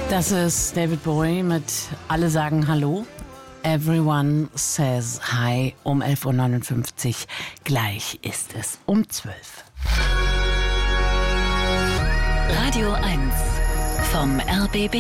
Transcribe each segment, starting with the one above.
Das ist David Bowie mit Alle sagen Hallo. Everyone says hi um 11.59 Uhr. Gleich ist es um 12 Uhr. Radio 1 vom RBB.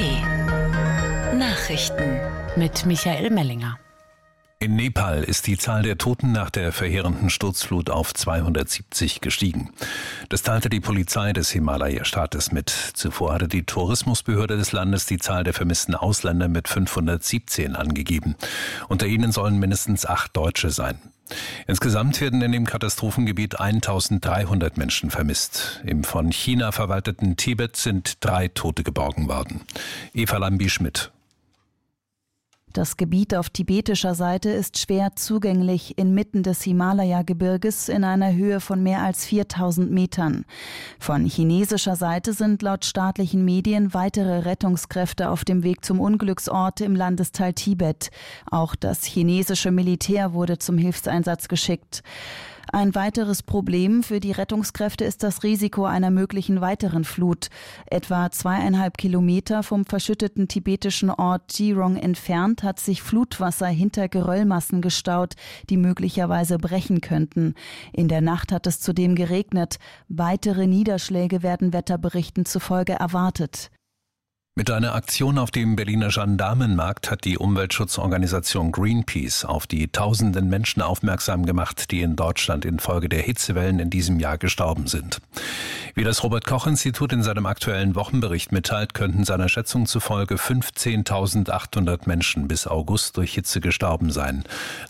Nachrichten Mit Michael Mellinger. In Nepal ist die Zahl der Toten nach der verheerenden Sturzflut auf 270 gestiegen. Das teilte die Polizei des Himalaya-Staates mit. Zuvor hatte die Tourismusbehörde des Landes die Zahl der vermissten Ausländer mit 517 angegeben. Unter ihnen sollen mindestens 8 Deutsche sein. Insgesamt werden in dem Katastrophengebiet 1300 Menschen vermisst. Im von China verwalteten Tibet sind 3 Tote geborgen worden. Eva Lambi-Schmidt. Das Gebiet auf tibetischer Seite ist schwer zugänglich inmitten des Himalaya-Gebirges in einer Höhe von mehr als 4000 Metern. Von chinesischer Seite sind laut staatlichen Medien weitere Rettungskräfte auf dem Weg zum Unglücksort im Landesteil Tibet. Auch das chinesische Militär wurde zum Hilfseinsatz geschickt. Ein weiteres Problem für die Rettungskräfte ist das Risiko einer möglichen weiteren Flut. Etwa 2,5 Kilometer vom verschütteten tibetischen Ort Jirong entfernt hat sich Flutwasser hinter Geröllmassen gestaut, die möglicherweise brechen könnten. In der Nacht hat es zudem geregnet. Weitere Niederschläge werden Wetterberichten zufolge erwartet. Mit einer Aktion auf dem Berliner Gendarmenmarkt hat die Umweltschutzorganisation Greenpeace auf die tausenden Menschen aufmerksam gemacht, die in Deutschland infolge der Hitzewellen in diesem Jahr gestorben sind. Wie das Robert-Koch-Institut in seinem aktuellen Wochenbericht mitteilt, könnten seiner Schätzung zufolge 15.800 Menschen bis August durch Hitze gestorben sein.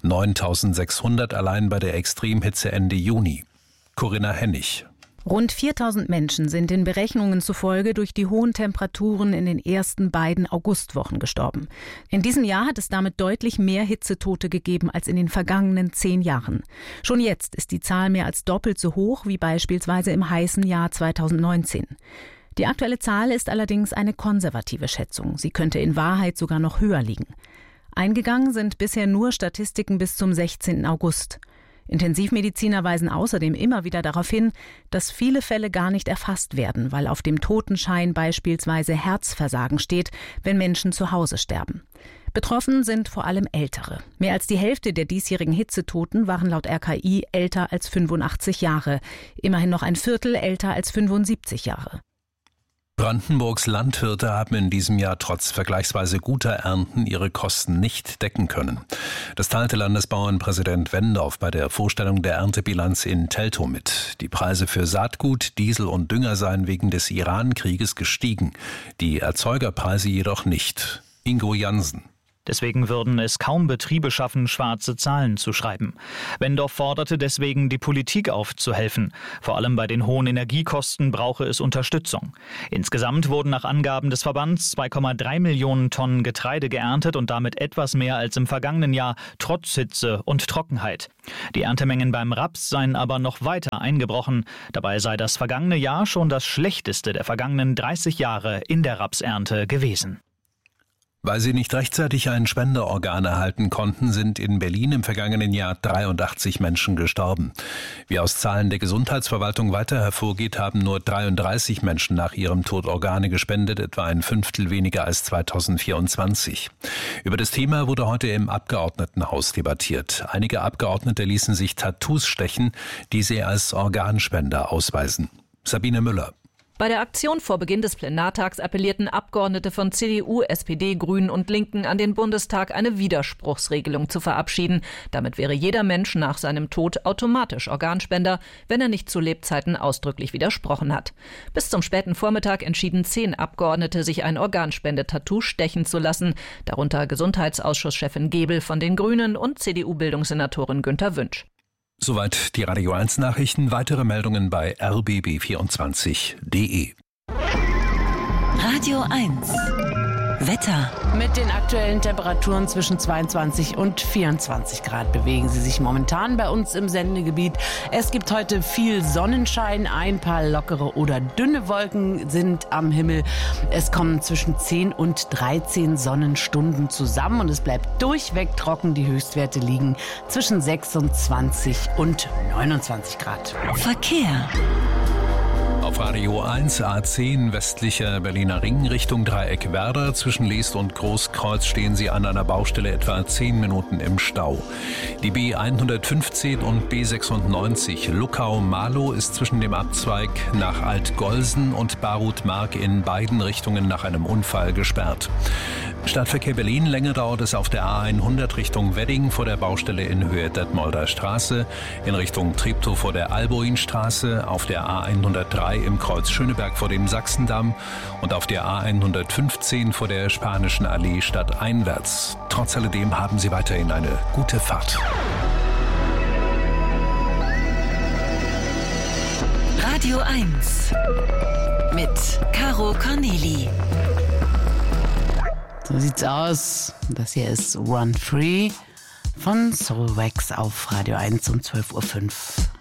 9.600 allein bei der Extremhitze Ende Juni. Corinna Hennig. Rund 4.000 Menschen sind den Berechnungen zufolge durch die hohen Temperaturen in den ersten beiden Augustwochen gestorben. In diesem Jahr hat es damit deutlich mehr Hitzetote gegeben als in den vergangenen 10 Jahren. Schon jetzt ist die Zahl mehr als doppelt so hoch wie beispielsweise im heißen Jahr 2019. Die aktuelle Zahl ist allerdings eine konservative Schätzung. Sie könnte in Wahrheit sogar noch höher liegen. Eingegangen sind bisher nur Statistiken bis zum 16. August. Intensivmediziner weisen außerdem immer wieder darauf hin, dass viele Fälle gar nicht erfasst werden, weil auf dem Totenschein beispielsweise Herzversagen steht, wenn Menschen zu Hause sterben. Betroffen sind vor allem Ältere. Mehr als die Hälfte der diesjährigen Hitzetoten waren laut RKI älter als 85 Jahre. Immerhin noch ein Viertel älter als 75 Jahre. Brandenburgs Landwirte haben in diesem Jahr trotz vergleichsweise guter Ernten ihre Kosten nicht decken können. Das teilte Landesbauernpräsident Wendorf bei der Vorstellung der Erntebilanz in Teltow mit. Die Preise für Saatgut, Diesel und Dünger seien wegen des Iran-Krieges gestiegen, die Erzeugerpreise jedoch nicht. Ingo Jansen. Deswegen würden es kaum Betriebe schaffen, schwarze Zahlen zu schreiben. Wendorf forderte deswegen, die Politik aufzuhelfen. Vor allem bei den hohen Energiekosten brauche es Unterstützung. Insgesamt wurden nach Angaben des Verbands 2,3 Millionen Tonnen Getreide geerntet und damit etwas mehr als im vergangenen Jahr, trotz Hitze und Trockenheit. Die Erntemengen beim Raps seien aber noch weiter eingebrochen. Dabei sei das vergangene Jahr schon das schlechteste der vergangenen 30 Jahre in der Rapsernte gewesen. Weil sie nicht rechtzeitig ein Spenderorgan erhalten konnten, sind in Berlin im vergangenen Jahr 83 Menschen gestorben. Wie aus Zahlen der Gesundheitsverwaltung weiter hervorgeht, haben nur 33 Menschen nach ihrem Tod Organe gespendet, etwa ein Fünftel weniger als 2024. Über das Thema wurde heute im Abgeordnetenhaus debattiert. Einige Abgeordnete ließen sich Tattoos stechen, die sie als Organspender ausweisen. Sabine Müller. Bei der Aktion vor Beginn des Plenartags appellierten Abgeordnete von CDU, SPD, Grünen und Linken an den Bundestag, eine Widerspruchsregelung zu verabschieden. Damit wäre jeder Mensch nach seinem Tod automatisch Organspender, wenn er nicht zu Lebzeiten ausdrücklich widersprochen hat. Bis zum späten Vormittag entschieden 10 Abgeordnete, sich ein Organspendetattoo stechen zu lassen, darunter Gesundheitsausschuschefin Gebel von den Grünen und CDU-Bildungssenatorin Günther Wünsch. Soweit die Radio 1 Nachrichten. Weitere Meldungen bei rbb24.de. Radio 1 Wetter. Mit den aktuellen Temperaturen zwischen 22 und 24 Grad bewegen sie sich momentan bei uns im Sendegebiet. Es gibt heute viel Sonnenschein, ein paar lockere oder dünne Wolken sind am Himmel. Es kommen zwischen 10 und 13 Sonnenstunden zusammen und es bleibt durchweg trocken. Die Höchstwerte liegen zwischen 26 und 29 Grad. Verkehr. auf Radio 1, A10 westlicher Berliner Ring Richtung Dreieck Werder. Zwischen Leest und Großkreuz stehen Sie an einer Baustelle etwa 10 Minuten im Stau. Die B115 und B96 Luckau-Marlow ist zwischen dem Abzweig nach Altgolsen und Barut-Mark in beiden Richtungen nach einem Unfall gesperrt. Stadtverkehr Berlin, länger dauert es auf der A100 Richtung Wedding vor der Baustelle in Höhe Detmolder Straße, in Richtung Treptow vor der Alboinstraße, auf der A103 im Kreuz Schöneberg vor dem Sachsendamm und auf der A115 vor der Spanischen Allee stadteinwärts. Trotz alledem haben Sie weiterhin eine gute Fahrt. Radio 1 mit Caro Corneli. So sieht's aus. Das hier ist Run Free von Soul Wax auf Radio 1 um 12.05 Uhr.